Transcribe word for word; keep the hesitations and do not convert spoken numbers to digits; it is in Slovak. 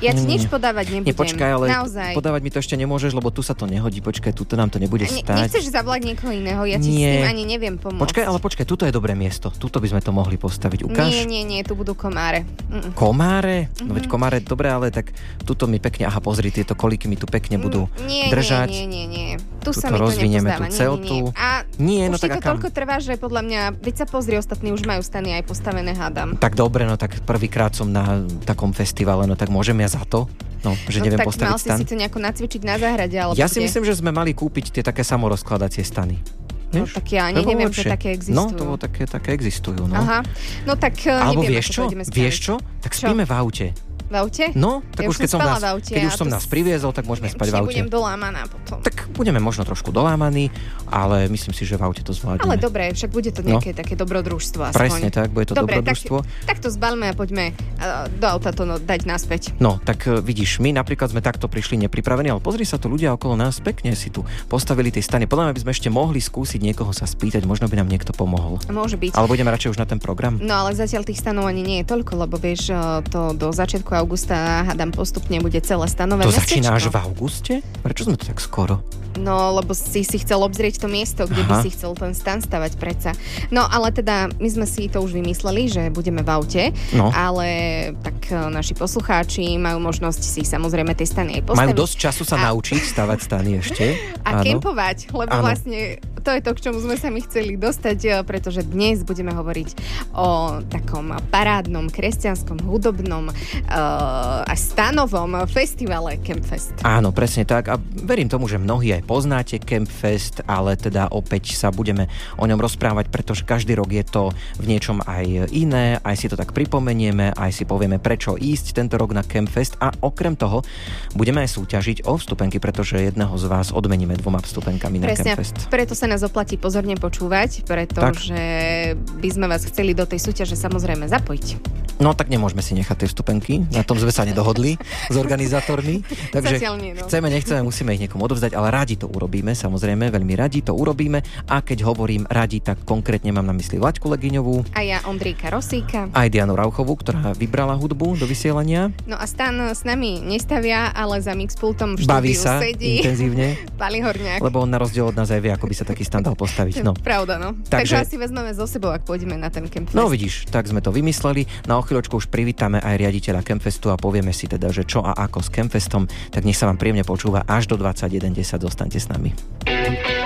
Ja ti nič podávať nebudem. Nie, počkaj, ale naozaj. podávať mi to ešte nemôžeš, lebo tu sa to nehodí. Počkaj, tu nám to nebude Ne, stať. Nechceš zavolať niekoho iného? Ja ti nie. s tým ani neviem pomôcť. Počkaj, ale počkaj, tuto je dobré miesto. Tuto by sme to mohli postaviť. Ukáž. Nie, nie, nie, tu budú komáre. Mm. Komáre? Mm-hmm. No veď komáre, dobre, ale tak tuto mi pekne, aha, pozri, tieto kolíky mi tu pekne budú nie, držať. Nie, nie, nie, nie. Tu tuto sa mi to rozvinieme nepozdáva. tú celtu. Nie, nie, nie. A nie, už no ti tak to toľko trvá, že podľa mňa, veď sa pozri, ostatní už majú stany aj postavené, hádam. Tak dobre, no tak prvýkrát som na takom festivale, no tak môžem ja za to? No, že no, neviem tak postaviť mal stan. si si to nejako nacvičiť na záhrade, alebo Ja kde? si myslím, že sme mali kúpiť tie také samorozkladacie stany. No Vieš? tak ja ani neviem, že také existujú. No, to také, také existujú, no. Aha, no tak alebo neviem, vieš čo? Vieš čo? Tak čo? spíme v aute. V aute? No, tak ja už keď som, nás, keď už som nás priviezol, tak môžeme spať v aute. budem dolámaná potom. Tak budeme možno trošku dolámaní, ale myslím si, že v aute to zvládneme. Ale dobre, však bude to nejaké no. také dobrodružstvo aspoň. Presne tak, bude to dobre, dobrodružstvo. Tak, tak to zbalme a poďme uh, do auta to no, dať naspäť. No, tak uh, vidíš, my napríklad sme takto prišli nepripravení, ale pozri sa, tu ľudia okolo nás pekne si tu postavili tie stany. Podľa mňa by sme ešte mohli skúsiť niekoho sa spýtať, možno by nám niekto pomohol. Môže byť. Ale budeme radšej už na ten program. No, ale zatiaľ tých stanov ani nie je toľko, lebo vieš, to do začiatku augusta hádam postupne bude celé stanové to mestečko. To začínáš v auguste? Prečo sme to tak skoro? No, lebo si si chcel obzrieť to miesto, kde Aha. by si chcel ten stan stavať predsa. No, ale teda my sme si to už vymysleli, že budeme v aute, no. ale tak naši poslucháči majú možnosť si samozrejme tie stany aj postaviť. Majú dosť času sa a... naučiť stavať stany ešte. A áno. kempovať, lebo áno. vlastne to je to, k čomu sme sa my chceli dostať, pretože dnes budeme hovoriť o takom parádnom, kresťanskom, hudobnom uh, a stanovom festivale Campfest. Áno, presne tak. A verím tomu, že mnohí aj poznáte Campfest, ale teda opäť sa budeme o ňom rozprávať, pretože každý rok je to v niečom aj iné, aj si to tak pripomenieme, aj si povieme, prečo ísť tento rok na Campfest a okrem toho budeme aj súťažiť o vstupenky, pretože jedného z vás odmeníme dvoma vstupenkami na Presne, Campfest. Preto sa nás oplatí pozorne počúvať, pretože tak. by sme vás chceli do tej súťaže samozrejme zapojiť. No tak nemôžeme si nechať tie vstupenky, na tom sme sa nedohodli s organizátormi, takže nie, no. chceme, nechceme, musíme ich niekomu odovzdať, ale radi to urobíme, samozrejme, veľmi radi to urobíme a keď hovorím radi, tak konkrétne mám na mysli Laďku Legiňovú. A ja Ondríka Rosíka. Aj Dianu Rauchovú, ktorá vybrala hudbu do vysielania. No a Stan s nami nestavia, ale za mixpultom v Baví štúdiu sa sedí. intenzívne. Pali Horňák. Lebo on na rozdiel od nás aj vie, ako by sa taký stan dal postaviť. No. Pravda, no. Takže... Takže asi vezmeme so sebou, ak pôjdeme na ten Campfest. No vidíš, tak sme to vymysleli. Na o chvíľočku už privítame aj riaditeľa Campfestu a povieme si teda, že čo a ako s Campfestom, tak nech sa vám príjemne počúva až do dvadsaťjeden desať. Zostaňte s nami.